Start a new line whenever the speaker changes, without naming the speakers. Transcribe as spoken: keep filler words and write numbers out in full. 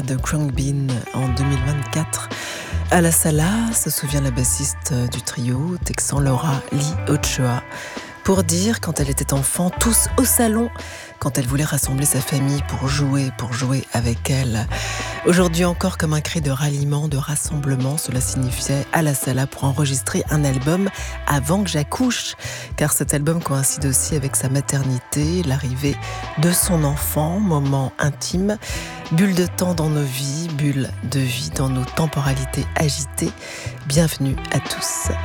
de Khruangbin en deux mille vingt-quatre. À la Sala, se souvient la bassiste du trio, texan Laura Lee Ochoa, pour dire, quand elle était enfant, tous au salon, quand elle voulait rassembler sa famille pour jouer, pour jouer avec elle. Aujourd'hui encore, comme un cri de ralliement, de rassemblement, cela signifiait à la Sala pour enregistrer un album avant que j'accouche, car cet album coïncide aussi avec sa maternité, l'arrivée de son enfant, moment intime, bulle de temps dans nos vies, bulle de vie dans nos temporalités agitées. Bienvenue à tous.